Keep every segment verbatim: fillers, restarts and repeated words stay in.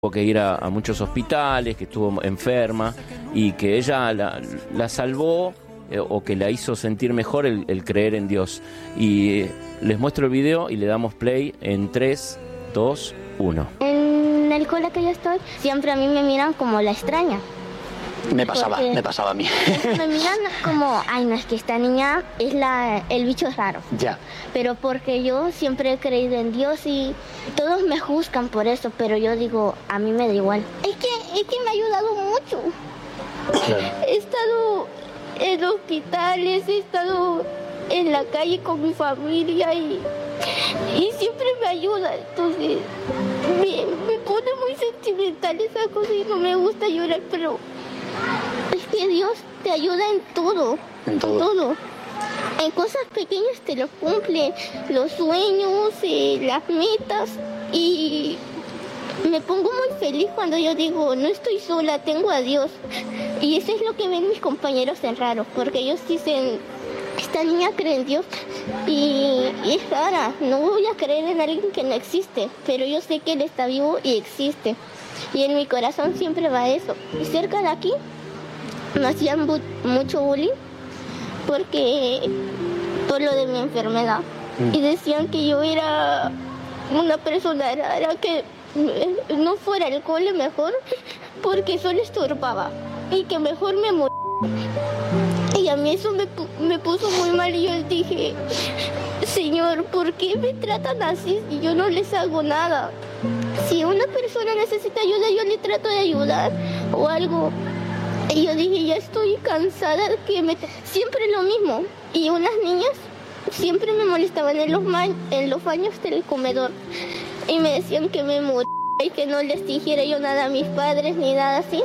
tuvo que ir a, a muchos hospitales, que estuvo enferma y que ella la, la salvó eh, o que la hizo sentir mejor el, el creer en Dios. Y eh, les muestro el video y le damos play en tres, dos, uno. En el cole que yo estoy, siempre a mí me miran como la extraña. Me pasaba, Porque me pasaba a mí. me miran como, ay, no, es que esta niña es la, el bicho raro. Ya. Pero porque yo siempre he creído en Dios y todos me juzgan por eso, pero yo digo, a mí me da igual. Es que, es que me ha ayudado mucho. Claro. He estado en hospitales, he estado en la calle con mi familia y, y siempre me ayuda. Entonces, me, me pone muy sentimental esa cosa y no me gusta llorar, pero es que Dios te ayuda en todo. En todo. todo. En cosas pequeñas te lo cumplen, los sueños, eh, las metas, y me pongo muy feliz cuando yo digo, no estoy sola, tengo a Dios. Y eso es lo que ven mis compañeros en raro, porque ellos dicen, esta niña cree en Dios y, y es rara, no voy a creer en alguien que no existe, pero yo sé que Él está vivo y existe. Y en mi corazón siempre va eso. Y cerca de aquí me hacían bu- mucho bullying porque por lo de mi enfermedad. Mm. Y decían que yo era una persona rara, que no fuera al cole mejor porque solo estorbaba y que mejor me moría. Y a mí eso me, me puso muy mal y yo dije, Señor, ¿por qué me tratan así y yo no les hago nada? Si una persona necesita ayuda, yo le trato de ayudar o algo. Y yo dije, ya estoy cansada, que me... siempre lo mismo. Y unas niñas siempre me molestaban en los, ma... en los baños del comedor. Y me decían que me moría y que no les dijera yo nada a mis padres ni nada así.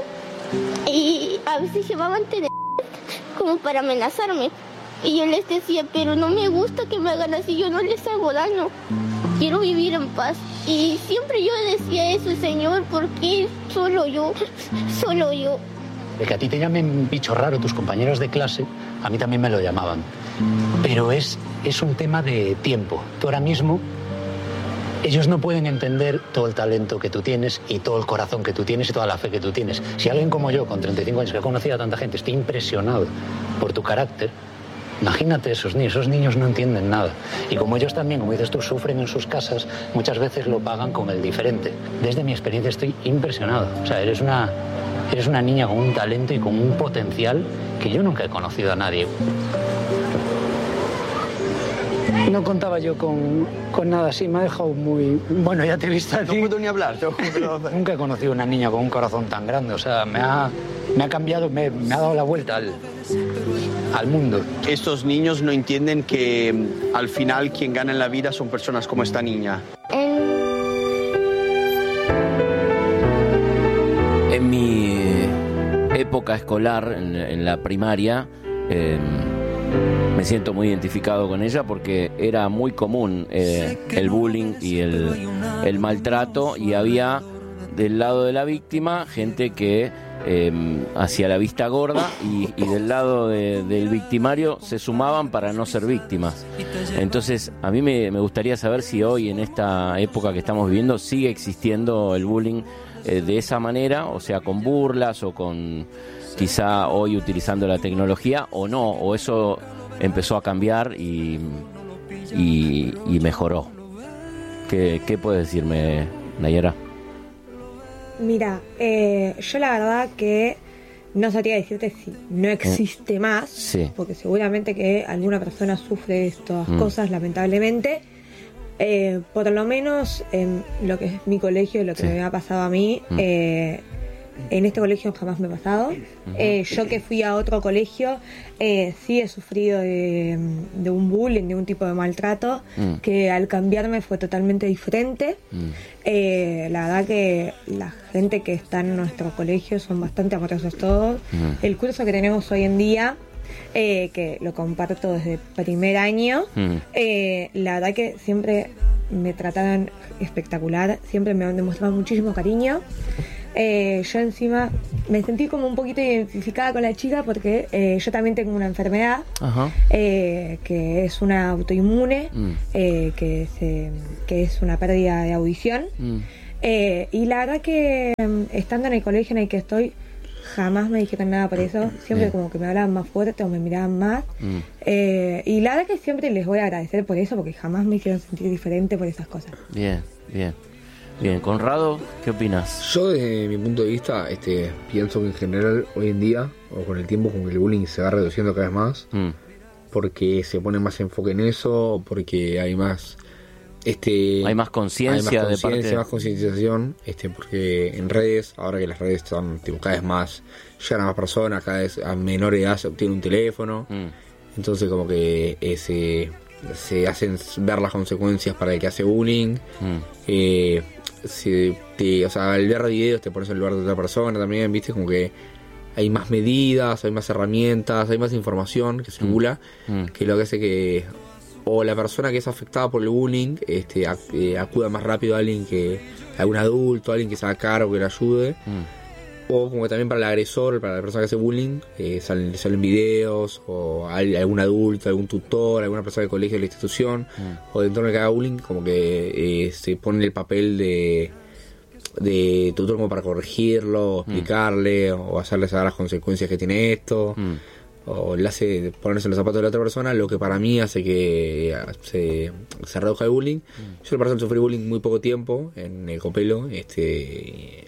Y a veces llevaban teléfono como para amenazarme. Y yo les decía, pero no me gusta que me hagan así, yo no les hago daño. Quiero vivir en paz. Y siempre yo decía eso, Señor, ¿por qué solo yo? Solo yo. De que a ti te llamen bicho raro tus compañeros de clase, a mí también me lo llamaban. Pero es, es un tema de tiempo. Tú ahora mismo, ellos no pueden entender todo el talento que tú tienes y todo el corazón que tú tienes y toda la fe que tú tienes. Si alguien como yo, con treinta y cinco años, que ha conocido a tanta gente, está impresionado por tu carácter, imagínate esos niños. Esos niños no entienden nada. Y como ellos también, como dices tú, sufren en sus casas, muchas veces lo pagan con el diferente. Desde mi experiencia estoy impresionado. O sea, eres una... Eres una niña con un talento y con un potencial que yo nunca he conocido a nadie. No contaba yo con, con nada así, me ha dejado muy... Bueno, ya te he visto a ti. No puedo ni hablar. Yo, pero... Nunca he conocido una niña con un corazón tan grande, o sea, me ha, me ha cambiado, me, me ha dado la vuelta al, al mundo. Estos niños no entienden que al final quien gana en la vida son personas como esta niña. En... En mi época escolar, en, en la primaria, eh, me siento muy identificado con ella porque era muy común eh, el bullying y el, el maltrato, y había del lado de la víctima gente que eh, hacía la vista gorda y, y del lado de, del victimario se sumaban para no ser víctimas. Entonces a mí me, me gustaría saber si hoy, en esta época que estamos viviendo, sigue existiendo el bullying eh, de esa manera, o sea, con burlas o con quizá hoy utilizando la tecnología, o no, o eso empezó a cambiar y, y, y mejoró. ¿Qué, qué puedes decirme, Nayara? Mira, eh, yo la verdad que no sabría decirte si no existe más, sí, porque seguramente que alguna persona sufre estas mm. cosas, lamentablemente. Eh, por lo menos en lo que es mi colegio, lo que sí. me ha pasado a mí, mm. eh, en este colegio jamás me ha pasado. Uh-huh. Eh, yo que fui a otro colegio, eh, sí he sufrido de, de un bullying, de un tipo de maltrato, mm. que al cambiarme fue totalmente diferente. Mm. Eh, la verdad que la gente que está en nuestro colegio son bastante amorosos todos. Mm. El curso que tenemos hoy en día, eh, que lo comparto desde primer año, mm. eh, la verdad que siempre me trataban espectacular, siempre me han demostrado muchísimo cariño. Eh, yo encima me sentí como un poquito identificada con la chica porque eh, yo también tengo una enfermedad, eh, que es una autoinmune, mm. eh, que, se, que es una pérdida de audición. Mm. Eh, y la verdad que estando en el colegio en el que estoy, jamás me dijeron nada por eso. Siempre Bien. como que me hablaban más fuerte o me miraban más. Mm. Eh, y la verdad que siempre les voy a agradecer por eso, porque jamás me hicieron sentir diferente por esas cosas. Bien, bien. Bien, Conrado, ¿qué opinas? Yo desde mi punto de vista este, pienso que en general hoy en día, o con el tiempo, como que el bullying se va reduciendo cada vez más, Mm. porque se pone más enfoque en eso, porque hay más... Este, Hay más conciencia hay más de parte- conciencia, más concientización, este, porque en redes, ahora que las redes están tipo, cada vez más, llegan a más personas, cada vez a menor edad se obtiene un teléfono, Mm. entonces como que eh, se, se hacen ver las consecuencias para el que hace bullying, Mm. eh, se te, o sea, al ver videos te pones en el lugar de otra persona también, viste, como que hay más medidas, hay más herramientas, hay más información que circula, Mm. que lo que hace que o la persona que es afectada por el bullying este, ac- eh, acuda más rápido a alguien que a algún adulto, a alguien que se haga cargo, que le ayude, Mm. o como que también para el agresor, para la persona que hace bullying, eh, salen, salen videos, o hay algún adulto, algún tutor, alguna persona del colegio, de la institución, Mm. o del entorno que haga bullying, como que eh, se pone el papel de de tutor como para corregirlo, o explicarle, o hacerle saber las consecuencias que tiene esto, Mm. o le hace ponerse en los zapatos de la otra persona, lo que para mí hace que eh, se, se reduzca el bullying. Yo la persona sufrí bullying muy poco tiempo en el Copelo, este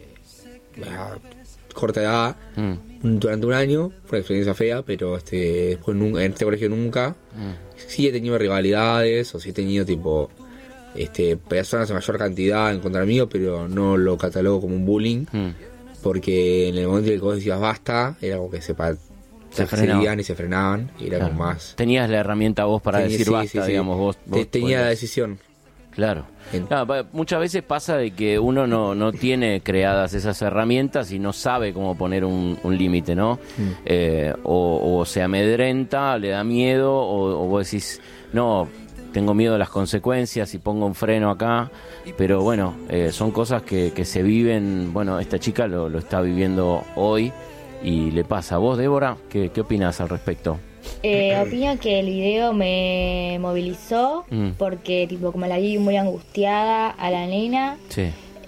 a corta edad, Mm. durante un año, fue una experiencia fea, pero este después nunca, en este colegio nunca. Mm. Sí he tenido rivalidades, o sí he tenido tipo este personas en mayor cantidad en contra mío, pero no lo catalogo como un bullying, Mm. porque en el momento en que vos decías basta, era como que se, pa- Se se frenaba. seguían y se frenaban, y era Claro. como más... Tenías la herramienta vos para Tenía- decir sí, basta, sí, sí. digamos, vos, Te- vos tenía la podías. decisión. Claro. En- Claro, pa- muchas veces pasa de que uno no, no tiene creadas esas herramientas y no sabe cómo poner un, un límite, ¿no? Mm. Eh, o, o se amedrenta, le da miedo, o, o vos decís, no, tengo miedo de las consecuencias y pongo un freno acá. Pero bueno, eh, son cosas que, que se viven. Bueno, esta chica lo, lo está viviendo hoy y le pasa. ¿Vos, Débora, qué, qué opinás al respecto? Eh, opino que el video me movilizó Mm. porque tipo como la vi muy angustiada a la nena. Sí.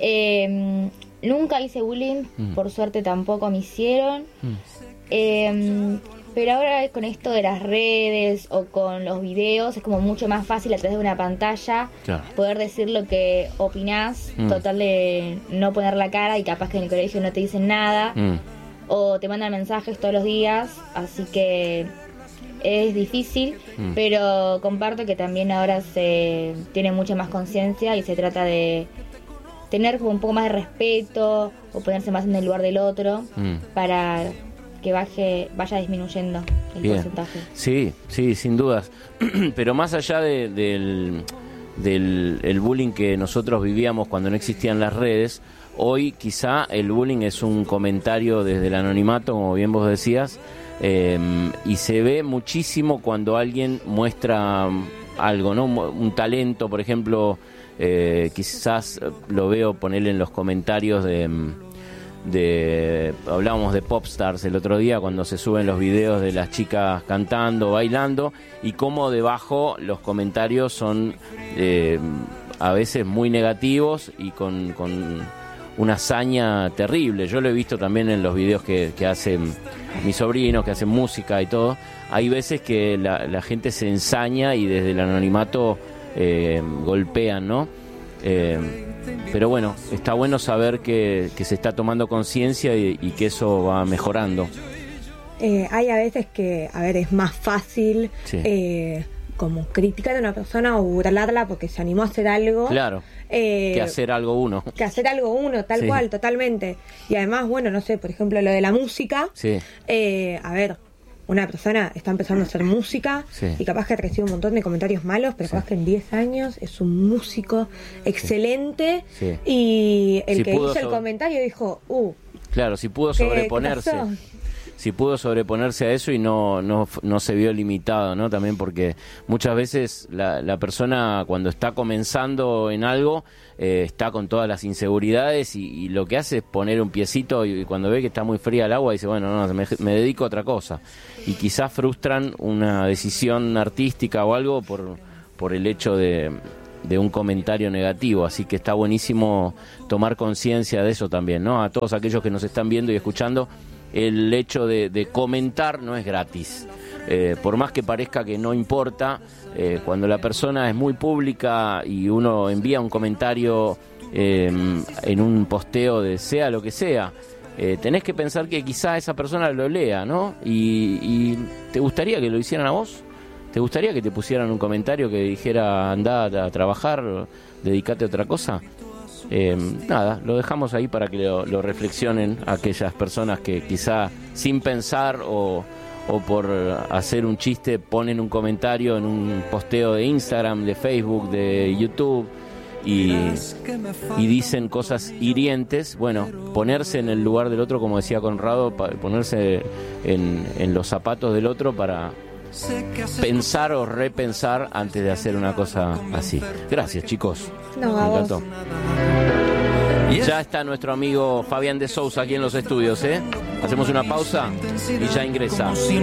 Eh, nunca hice bullying, Mm. por suerte tampoco me hicieron. Mm. Eh, pero ahora con esto de las redes o con los videos es como mucho más fácil a través de una pantalla Claro. poder decir lo que opinás, Mm. total de no poner la cara y capaz que en el colegio no te dicen nada Mm. o te mandan mensajes todos los días, así que es difícil, Mm. pero comparto que también ahora se tiene mucha más conciencia y se trata de tener como un poco más de respeto o ponerse más en el lugar del otro Mm. para que baje, vaya disminuyendo el Bien. porcentaje. Sí, sí, sin dudas. Pero más allá de- del, del el bullying que nosotros vivíamos cuando no existían las redes, hoy quizá el bullying es un comentario desde el anonimato, como bien vos decías, eh, y se ve muchísimo cuando alguien muestra um, algo, ¿no? Un, un talento, por ejemplo, eh, quizás eh, lo veo ponerle en los comentarios de... mm, de hablábamos de Popstars el otro día cuando se suben los videos de las chicas cantando, bailando, y cómo debajo los comentarios son eh, a veces muy negativos y con, con una hazaña terrible. Yo lo he visto también en los videos que, que hacen mis sobrinos, que hacen música y todo. Hay veces que la, la gente se ensaña y desde el anonimato eh, golpean, ¿no? Eh, pero bueno, está bueno saber que, que se está tomando conciencia y, y que eso va mejorando. Eh, hay a veces que, a ver, es más fácil Sí. eh, como criticar a una persona o burlarla porque se animó a hacer algo. Claro, eh, que hacer algo uno. que hacer algo uno, tal Sí. cual, totalmente. Y además, bueno, no sé, por ejemplo, lo de la música. Sí, Eh, a ver, una persona está empezando a hacer música Sí. y capaz que recibe un montón de comentarios malos, pero Sí. capaz que en diez años es un músico excelente. Sí. Y el Si que pudo hizo el sobre- comentario dijo, uh, claro, si pudo ¿qué- qué sobreponerse. pasó? Si pudo sobreponerse a eso y no, no, no se vio limitado, ¿no? También porque muchas veces la, la persona cuando está comenzando en algo eh, está con todas las inseguridades y, y lo que hace es poner un piecito y, y cuando ve que está muy fría el agua dice, bueno, no, me, me dedico a otra cosa. Y quizás frustran una decisión artística o algo por, por el hecho de, de un comentario negativo, así que está buenísimo tomar conciencia de eso también, ¿no? A todos aquellos que nos están viendo y escuchando, el hecho de, de comentar no es gratis. Eh, por más que parezca que no importa, eh, cuando la persona es muy pública y uno envía un comentario eh, en un posteo de sea lo que sea, eh, tenés que pensar que quizá esa persona lo lea, ¿no? Y, y ¿te gustaría que lo hicieran a vos? ¿Te gustaría que te pusieran un comentario que dijera andá a trabajar, dedicate a otra cosa? Eh, nada, lo dejamos ahí para que lo, lo reflexionen aquellas personas que quizá sin pensar o, o por hacer un chiste ponen un comentario en un posteo de Instagram, de Facebook, de YouTube y, y dicen cosas hirientes. Bueno, ponerse en el lugar del otro, como decía Conrado, ponerse en, en los zapatos del otro para pensar o repensar antes de hacer una cosa así. Gracias, chicos. No, me encantó. Ya está nuestro amigo Fabián de Sousa aquí en los estudios, ¿eh? Hacemos una pausa y ya ingresa.